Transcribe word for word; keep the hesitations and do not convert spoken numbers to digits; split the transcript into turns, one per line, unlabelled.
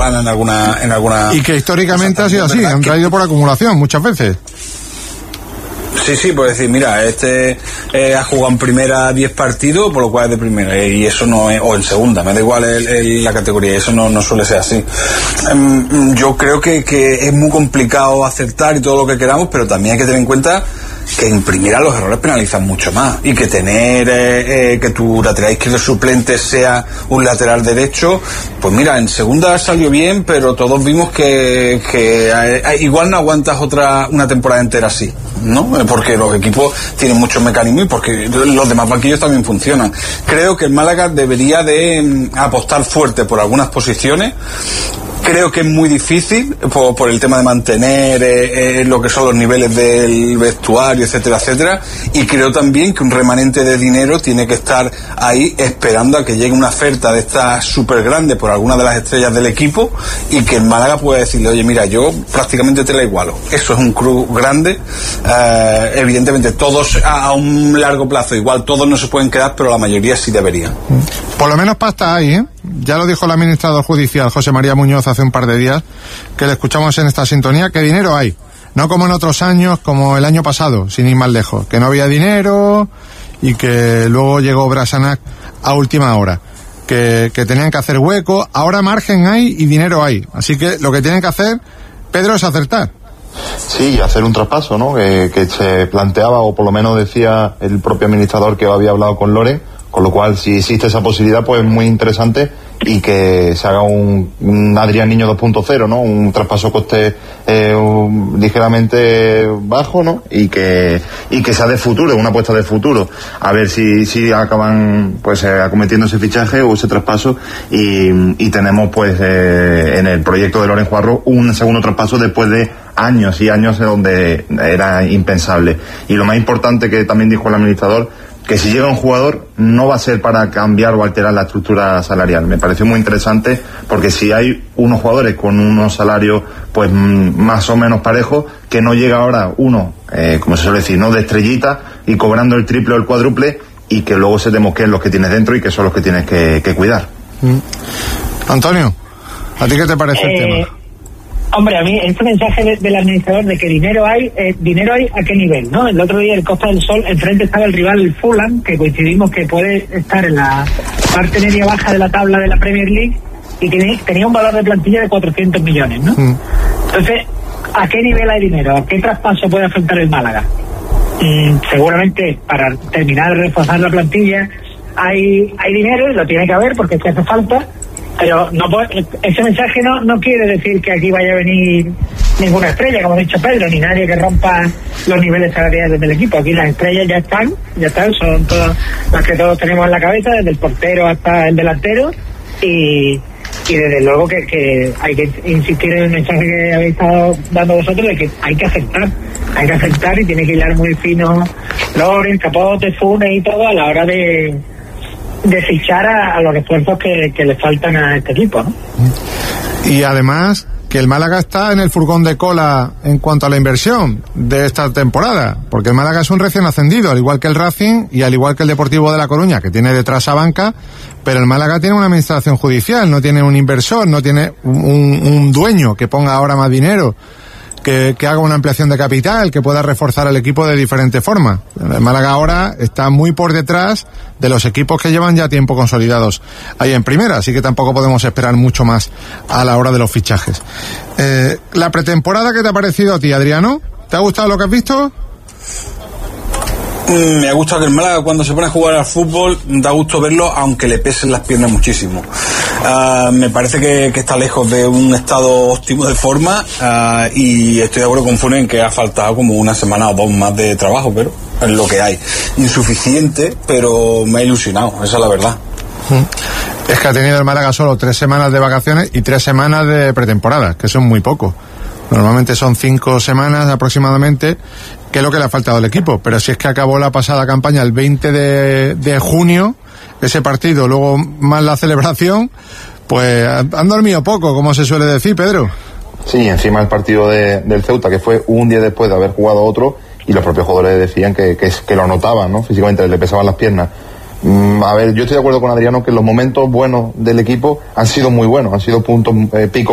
gana en alguna, en alguna.
Y que históricamente ha sido así, han traído por acumulación muchas veces.
Sí, sí, pues decir, mira, este eh, ha jugado en primera diez partidos, por lo cual es de primera, eh, y eso no es, o en segunda, me da igual el, el, la categoría, eso no, no suele ser así. Um, yo creo que, que es muy complicado acertar y todo lo que queramos, pero también hay que tener en cuenta que en primera los errores penalizan mucho más, y que tener eh, eh, que tu lateral izquierdo suplente sea un lateral derecho, pues mira, en segunda salió bien, pero todos vimos que, que eh, igual no aguantas otra una temporada entera así, ¿no? Porque los equipos tienen muchos mecanismos y porque los demás banquillos también funcionan. Creo que el Málaga debería de mm, apostar fuerte por algunas posiciones. Creo que es muy difícil por, por el tema de mantener eh, eh, lo que son los niveles del vestuario, etcétera, etcétera, y creo también que un remanente de dinero tiene que estar ahí esperando a que llegue una oferta de esta súper grande por alguna de las estrellas del equipo y que el Málaga pueda decirle, oye, mira, yo prácticamente te la igualo. Eso es un club grande, eh, evidentemente todos a, a un largo plazo, igual todos no se pueden quedar, pero la mayoría sí deberían.
Por lo menos pasta hay, ¿eh? Ya lo dijo el administrador judicial José María Muñoz hace un par de días, que le escuchamos en esta sintonía, que dinero hay. No como en otros años, como el año pasado, sin ir más lejos, que no había dinero y que luego llegó Brasanac a última hora, que, que tenían que hacer hueco. Ahora margen hay y dinero hay, así que lo que tienen que hacer, Pedro, es acertar.
Sí, hacer un traspaso, ¿no? Que, que se planteaba, o por lo menos decía el propio administrador que había hablado con Lore, con lo cual si existe esa posibilidad, pues es muy interesante, y que se haga un, un Adrián Niño dos punto cero, ¿no? Un traspaso coste eh, un, ligeramente bajo, ¿no? Y que y que sea de futuro, una apuesta de futuro. A ver si si acaban pues eh, acometiendo ese fichaje o ese traspaso, y, y tenemos pues eh, en el proyecto de Loren Juarro un segundo traspaso después de años y años en donde era impensable. Y lo más importante, que también dijo el administrador, que si llega un jugador no va a ser para cambiar o alterar la estructura salarial. Me pareció muy interesante, porque si hay unos jugadores con unos salarios pues más o menos parejos, que no llega ahora uno, eh, como se suele decir, no de estrellita y cobrando el triple o el cuádruple, y que luego se te mosqueen los que tienes dentro y que son los que tienes que, que cuidar.
Mm. Antonio, ¿a ti qué te parece eh... el tema?
Hombre, a mí este mensaje de, del administrador de que dinero hay, eh, dinero hay a qué nivel, ¿no? El otro día el Costa del Sol, enfrente estaba el rival, el Fulham, que coincidimos que puede estar en la parte media baja de la tabla de la Premier League, y que tenía un valor de plantilla de cuatrocientos millones, ¿no? Mm. Entonces, ¿a qué nivel hay dinero? ¿A qué traspaso puede afrontar el Málaga? Mm, seguramente para terminar de reforzar la plantilla hay, hay dinero, y lo tiene que haber porque es que hace falta. Pero no puede, ese mensaje no no quiere decir que aquí vaya a venir ninguna estrella, como ha dicho Pedro, ni nadie que rompa los niveles salariales del equipo. Aquí las estrellas ya están, ya están, son todas las que todos tenemos en la cabeza, desde el portero hasta el delantero, y, y desde luego que, que hay que insistir en el mensaje que habéis estado dando vosotros, de que hay que aceptar, hay que aceptar y tiene que hilar muy fino Loren, Capote, Funes y todo a la hora de de fichar a, a los refuerzos que, que le faltan a este equipo, ¿no?
Y además que el Málaga está en el furgón de cola en cuanto a la inversión de esta temporada, porque el Málaga es un recién ascendido, al igual que el Racing y al igual que el Deportivo de La Coruña, que tiene detrás a banca, pero el Málaga tiene una administración judicial, no tiene un inversor, no tiene un, un dueño que ponga ahora más dinero, que, que haga una ampliación de capital, que pueda reforzar al equipo de diferente forma. El Málaga ahora está muy por detrás de los equipos que llevan ya tiempo consolidados ahí en primera, así que tampoco podemos esperar mucho más a la hora de los fichajes. Eh, la pretemporada, ¿qué te ha parecido a ti, Adriano? ¿Te ha gustado lo que has visto?
Me ha gustado que el Málaga, cuando se pone a jugar al fútbol, da gusto verlo, aunque le pesen las piernas muchísimo. Uh, me parece que, que está lejos de un estado óptimo de forma, uh, y estoy de acuerdo con Funes en que ha faltado como una semana o dos más de trabajo, pero es lo que hay. Insuficiente, pero me ha ilusionado, esa es la verdad.
Es que ha tenido el Málaga solo tres semanas de vacaciones y tres semanas de pretemporada, que son muy poco. Normalmente son cinco semanas aproximadamente, que es lo que le ha faltado al equipo. Pero si es que acabó la pasada campaña el veinte de junio, ese partido, luego más la celebración, pues han dormido poco, como se suele decir, Pedro.
Sí, encima el partido de, del Ceuta, que fue un día después de haber jugado otro, y los propios jugadores decían que, que, que lo notaban, ¿no? Físicamente le pesaban las piernas. Mm, a ver, yo estoy de acuerdo con Adriano que los momentos buenos del equipo han sido muy buenos, han sido puntos eh, pico